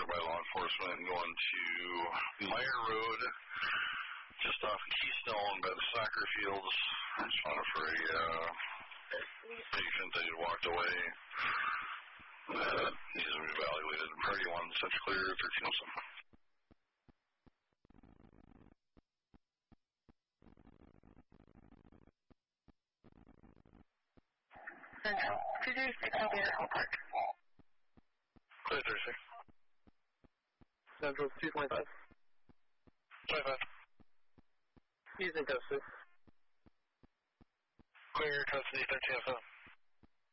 by law enforcement going to Meyer Road, just off Keystone by the soccer fields. I just wanted for a patient that had walked away. Needs to be evaluated. Party 1, such clear, 1307. Central 236 Alberta Park. Clear Thursday. Central 225. 25. He's in custody. Clear custody, 1307.